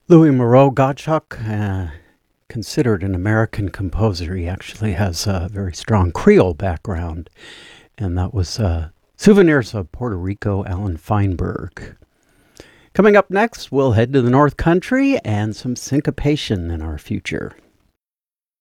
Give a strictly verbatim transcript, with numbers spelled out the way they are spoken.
Louis Moreau Gottschalk, uh, considered an American composer. He actually has a very strong Creole background, and that was uh, Souvenirs of Puerto Rico, Alan Feinberg. Coming up next, we'll head to the North Country and some syncopation in our future.